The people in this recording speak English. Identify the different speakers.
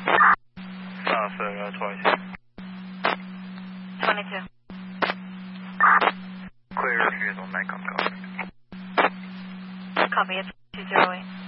Speaker 1: Sir, 22.
Speaker 2: 22.
Speaker 1: Clear, here's on NICOM code.
Speaker 2: Copy, it's 208.